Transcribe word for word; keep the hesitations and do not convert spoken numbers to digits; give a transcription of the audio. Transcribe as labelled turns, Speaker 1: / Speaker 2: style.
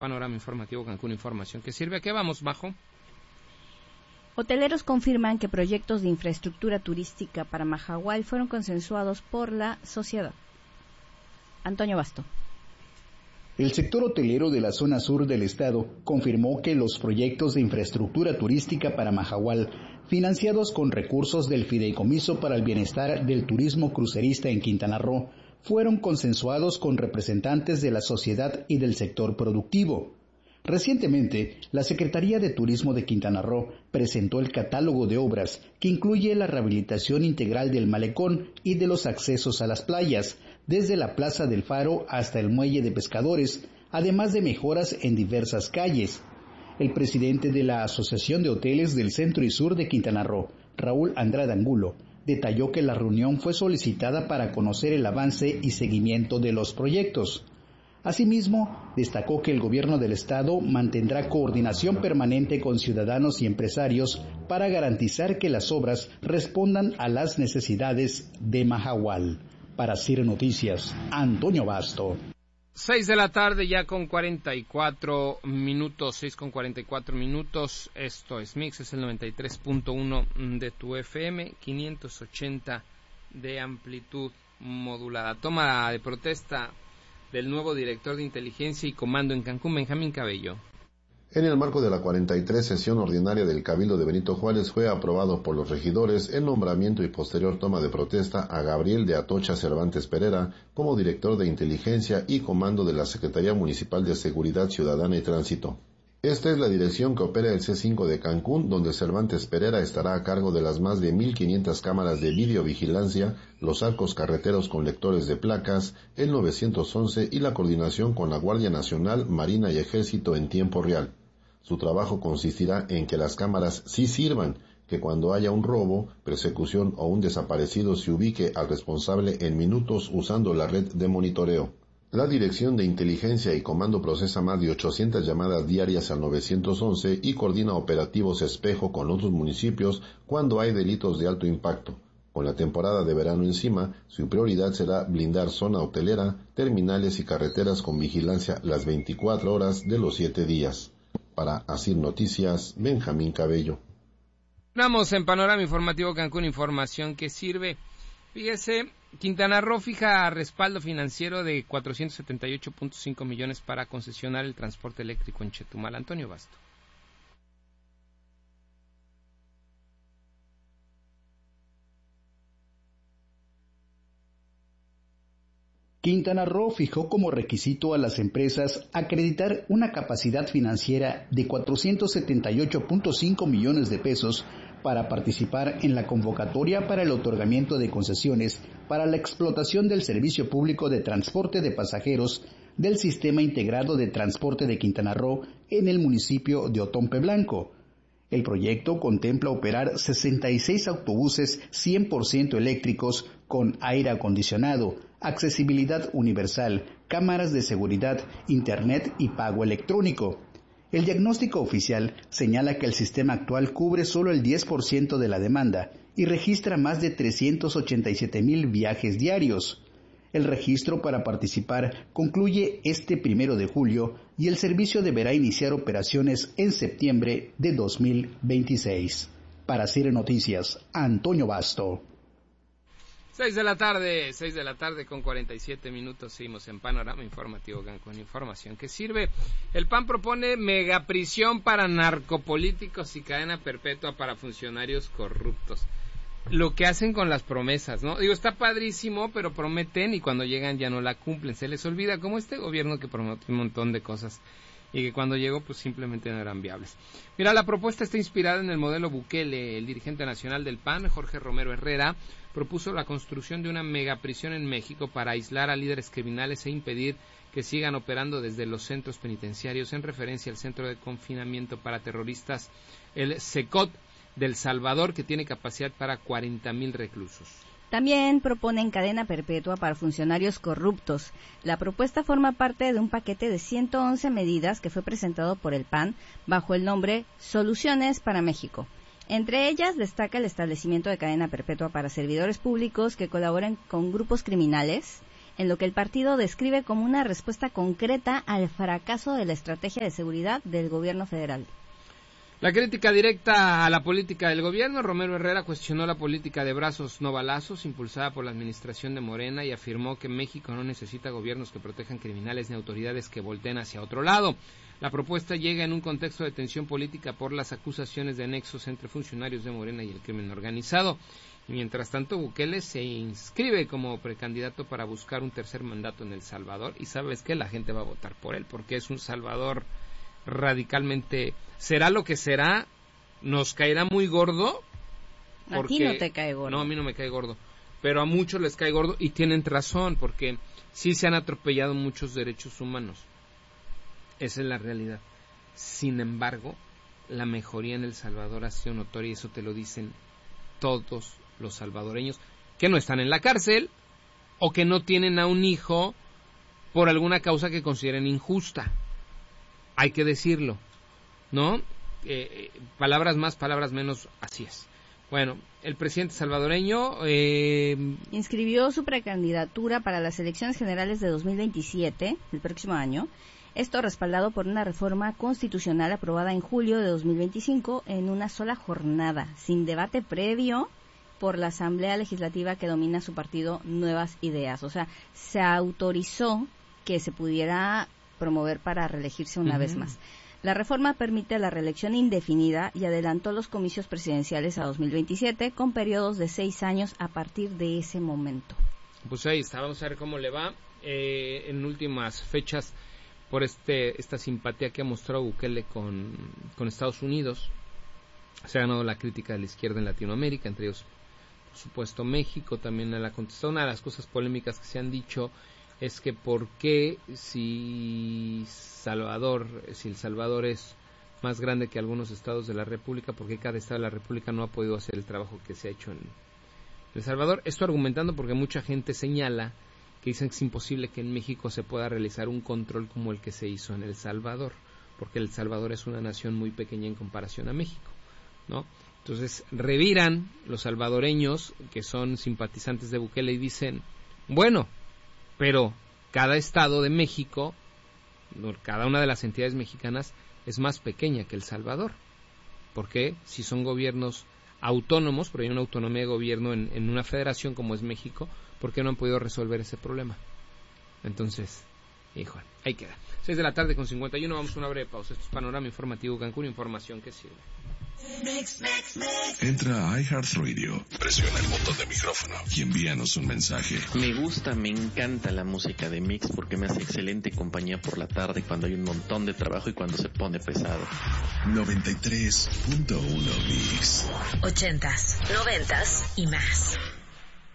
Speaker 1: Panorama Informativo Cancún, información que sirve. ¿A qué vamos, Bajo?
Speaker 2: Hoteleros confirman que proyectos de infraestructura turística para Mahahual fueron consensuados por la sociedad. Antonio Basto.
Speaker 3: El sector hotelero de la zona sur del estado confirmó que los proyectos de infraestructura turística para Mahahual, financiados con recursos del Fideicomiso para el Bienestar del Turismo Crucerista en Quintana Roo, fueron consensuados con representantes de la sociedad y del sector productivo. Recientemente, la Secretaría de Turismo de Quintana Roo presentó el catálogo de obras que incluye la rehabilitación integral del malecón y de los accesos a las playas, desde la Plaza del Faro hasta el Muelle de Pescadores, además de mejoras en diversas calles. El presidente de la Asociación de Hoteles del Centro y Sur de Quintana Roo, Raúl Andrade Angulo, detalló que la reunión fue solicitada para conocer el avance y seguimiento de los proyectos. Asimismo, destacó que el gobierno del estado mantendrá coordinación permanente con ciudadanos y empresarios para garantizar que las obras respondan a las necesidades de Mahahual. Para C I R Noticias, Antonio Basto.
Speaker 1: Seis de la tarde ya con cuarenta y cuatro minutos, seis con cuarenta y cuatro minutos. Esto es Mix, es el noventa y tres punto uno de tu F M, quinientos ochenta de amplitud modulada. Toma de protesta del nuevo director de inteligencia y comando en Cancún, Benjamín Cabello.
Speaker 4: En el marco de la cuarenta y tres sesión ordinaria del Cabildo de Benito Juárez fue aprobado por los regidores el nombramiento y posterior toma de protesta a Gabriel de Atocha Cervantes Pereira como director de inteligencia y comando de la Secretaría Municipal de Seguridad Ciudadana y Tránsito. Esta es la dirección que opera el C cinco de Cancún, donde Cervantes Pereira estará a cargo de las más de mil quinientas cámaras de videovigilancia, los arcos carreteros con lectores de placas, el nueve once y la coordinación con la Guardia Nacional, Marina y Ejército en tiempo real. Su trabajo consistirá en que las cámaras sí sirvan, que cuando haya un robo, persecución o un desaparecido se ubique al responsable en minutos usando la red de monitoreo. La Dirección de Inteligencia y Comando procesa más de ochocientas llamadas diarias al nueve once y coordina operativos espejo con otros municipios cuando hay delitos de alto impacto. Con la temporada de verano encima, su prioridad será blindar zona hotelera, terminales y carreteras con vigilancia las veinticuatro horas de los siete días. Para Asir Noticias, Benjamín Cabello.
Speaker 1: Vamos en Panorama Informativo Cancún, información que sirve. Fíjese, Quintana Roo fija respaldo financiero de cuatrocientos setenta y ocho punto cinco millones para concesionar el transporte eléctrico en Chetumal. Antonio Basto.
Speaker 3: Quintana Roo fijó como requisito a las empresas acreditar una capacidad financiera de cuatrocientos setenta y ocho punto cinco millones de pesos para participar en la convocatoria para el otorgamiento de concesiones para la explotación del servicio público de transporte de pasajeros del Sistema Integrado de Transporte de Quintana Roo en el municipio de Otompe Blanco. El proyecto contempla operar sesenta y seis autobuses cien por ciento eléctricos con aire acondicionado, accesibilidad universal, cámaras de seguridad, internet y pago electrónico. El diagnóstico oficial señala que el sistema actual cubre solo el diez por ciento de la demanda y registra más de trescientos ochenta y siete mil viajes diarios. El registro para participar concluye este primero de julio y el servicio deberá iniciar operaciones en septiembre de dos mil veintiséis. Para C I R Noticias, Antonio Basto.
Speaker 1: Seis de la tarde, seis de la tarde con cuarenta y siete minutos, seguimos en Panorama Informativo con información que sirve. El P A N propone megaprisión para narcopolíticos y cadena perpetua para funcionarios corruptos. Lo que hacen con las promesas, ¿no? Digo, está padrísimo, pero prometen y cuando llegan ya no la cumplen. Se les olvida, como este gobierno que prometió un montón de cosas y que cuando llegó pues simplemente no eran viables. Mira, la propuesta está inspirada en el modelo Bukele. El dirigente nacional del P A N, Jorge Romero Herrera, propuso la construcción de una megaprisión en México para aislar a líderes criminales e impedir que sigan operando desde los centros penitenciarios, en referencia al Centro de Confinamiento para Terroristas, el CECOT del Salvador, que tiene capacidad para cuarenta mil reclusos.
Speaker 2: También proponen cadena perpetua para funcionarios corruptos. La propuesta forma parte de un paquete de ciento once medidas que fue presentado por el P A N bajo el nombre Soluciones para México. Entre ellas destaca el establecimiento de cadena perpetua para servidores públicos que colaboren con grupos criminales, en lo que el partido describe como una respuesta concreta al fracaso de la estrategia de seguridad del gobierno federal.
Speaker 1: La crítica directa a la política del gobierno. Romero Herrera cuestionó la política de brazos no balazos impulsada por la administración de Morena y afirmó que México no necesita gobiernos que protejan criminales ni autoridades que volteen hacia otro lado. La propuesta llega en un contexto de tensión política por las acusaciones de nexos entre funcionarios de Morena y el crimen organizado. Y mientras tanto, Bukele se inscribe como precandidato para buscar un tercer mandato en El Salvador. Y sabes que la gente va a votar por él porque es un Salvador radicalmente, será lo que será, nos caerá muy gordo.
Speaker 2: Porque, a ti no te cae gordo.
Speaker 1: No, a mí no me cae gordo, pero a muchos les cae gordo y tienen razón, porque sí se han atropellado muchos derechos humanos. Esa es la realidad. Sin embargo, la mejoría en El Salvador ha sido notoria y eso te lo dicen todos los salvadoreños que no están en la cárcel o que no tienen a un hijo por alguna causa que consideren injusta. Hay que decirlo, ¿no? Eh, palabras más, palabras menos, así es. Bueno, el presidente salvadoreño eh...
Speaker 2: inscribió su precandidatura para las elecciones generales de dos mil veintisiete, el próximo año. Esto respaldado por una reforma constitucional aprobada en julio de dos mil veinticinco en una sola jornada, sin debate previo por la Asamblea Legislativa que domina su partido Nuevas Ideas. O sea, se autorizó que se pudiera promover para reelegirse una uh-huh. vez más. La reforma permite la reelección indefinida y adelantó los comicios presidenciales a dos mil veintisiete con periodos de seis años a partir de ese momento.
Speaker 1: Pues ahí está, vamos a ver cómo le va eh, en últimas fechas por este esta simpatía que ha mostrado Bukele con, con Estados Unidos. Se ha ganado la crítica de la izquierda en Latinoamérica, entre ellos, por supuesto, México también la ha contestado. Una de las cosas polémicas que se han dicho es que por qué si Salvador, si El Salvador es más grande que algunos estados de la República, por qué cada estado de la República no ha podido hacer el trabajo que se ha hecho en El Salvador. Esto argumentando porque mucha gente señala que dicen que es imposible que en México se pueda realizar un control como el que se hizo en El Salvador, porque El Salvador es una nación muy pequeña en comparación a México, ¿no? Entonces reviran los salvadoreños que son simpatizantes de Bukele y dicen, bueno, pero cada estado de México, cada una de las entidades mexicanas es más pequeña que El Salvador. ¿Por qué? Si son gobiernos autónomos, pero hay una autonomía de gobierno en, en una federación como es México, ¿por qué no han podido resolver ese problema? Entonces, híjole, ahí queda. seis de la tarde con cincuenta y uno, vamos a una breve pausa. Esto es Panorama Informativo Cancún, información que sirve.
Speaker 5: Entra a iHeartRadio, presiona el botón de micrófono y envíanos un mensaje.
Speaker 6: Me gusta, me encanta la música de Mix porque me hace excelente compañía por la tarde cuando hay un montón de trabajo y cuando se pone pesado.
Speaker 5: noventa y tres punto uno Mix.
Speaker 7: Ochentas, noventas y más.